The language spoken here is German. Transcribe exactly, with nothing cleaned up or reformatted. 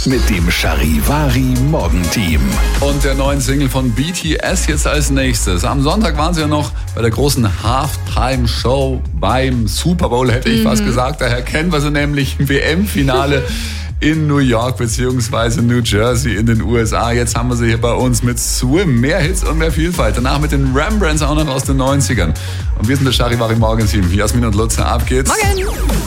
mit dem Charivari Morgenteam. Und der neuen Single von B T S jetzt als nächstes. Am Sonntag waren sie ja noch bei der großen Halftime-Show beim Super Bowl, hätte ich mhm. fast gesagt. Daher kennen wir sie nämlich im W M-Finale in New York bzw. New Jersey in den U S A. Jetzt haben wir sie hier bei uns mit Swim. Mehr Hits und mehr Vielfalt. Danach mit den Rembrandts auch noch aus den neunzigern. Und wir sind das Charivari Morgenteam. Jasmin und Lutze, ab geht's. Morgen!